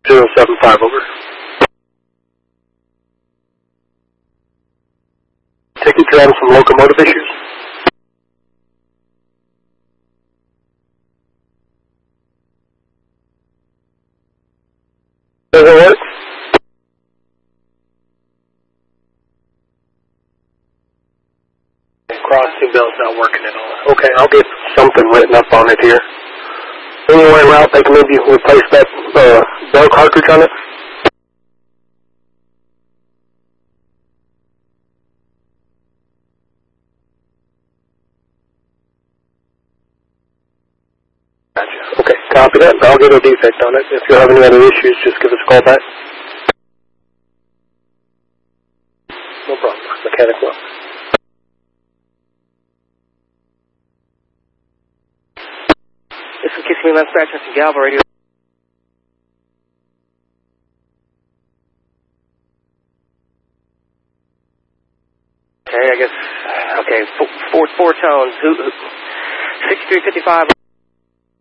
075 over. Ticket, you're having some locomotive issues? Does it work? Crossing bell's not working at all. Okay, I'll get something written up on it here. Anyway, Ralph, they can maybe replace that bell cartridge on it? Gotcha. Okay, copy that. I'll get a defect on it. If you have any other issues, just give us a call back. No problem. Mechanic will. This is Kissimmee Lens Dispatch from Galva Radio. Okay, I guess, okay, four tones, 6355.